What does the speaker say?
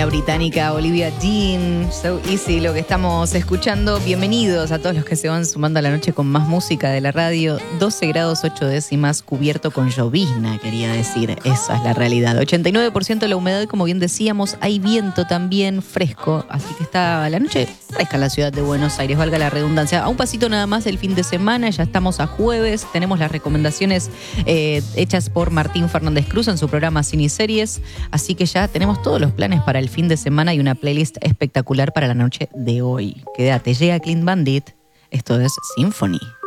la británica Olivia Dean, So Easy, lo que estamos escuchando. Bienvenidos a todos los que se van sumando a la noche con más música de la radio. 12 grados 8 décimas, cubierto con llovizna, quería decir. Esa es la realidad. 89% de la humedad, como bien decíamos. Hay viento también fresco, así que está la noche fresca en la ciudad de Buenos Aires, valga la redundancia. A un pasito nada más del fin de semana, ya estamos a jueves. Tenemos las recomendaciones hechas por Martín Fernández Cruz en su programa Cine y Series, así que ya tenemos todos los planes para el fin de semana y una playlist espectacular para la noche de hoy. Quédate, llega Clean Bandit, esto es Symphony.